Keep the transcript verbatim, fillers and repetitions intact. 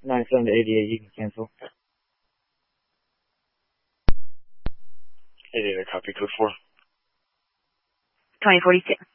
ninety-seven to eighty-eight, you can cancel. eighty-eight, copy, code four. twenty forty-two.